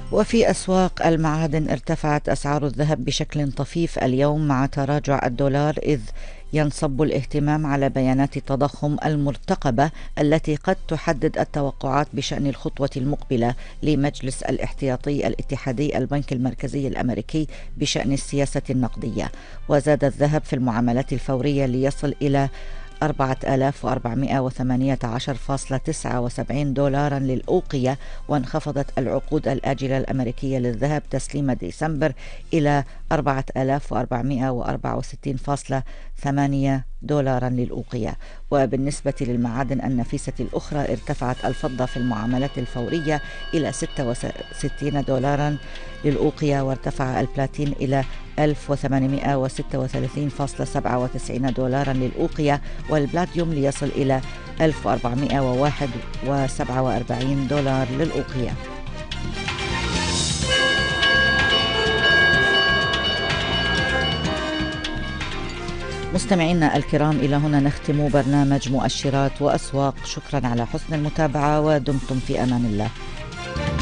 وفي أسواق المعادن ارتفعت أسعار الذهب بشكل طفيف اليوم مع تراجع الدولار، إذ ينصب الاهتمام على بيانات التضخم المرتقبة التي قد تحدد التوقعات بشأن الخطوة المقبلة لمجلس الاحتياطي الاتحادي البنك المركزي الأمريكي بشأن السياسة النقدية. وزاد الذهب في المعاملات الفورية ليصل إلى 4418.79 دولارا للأوقية، وانخفضت العقود الآجلة الأمريكية للذهب تسليم ديسمبر إلى 4464.8 دولارا للأوقية. وبالنسبة للمعادن النفيسة الأخرى، ارتفعت الفضة في المعاملات الفورية إلى 66 دولارا للأوقية، وارتفع البلاتين إلى 1836.97 دولارا للأوقية، والبلاتيوم ليصل إلى 1401.47 دولار للأوقية. مستمعينا الكرام، إلى هنا نختم برنامج مؤشرات وأسواق. شكرا على حسن المتابعة، ودمتم في أمان الله.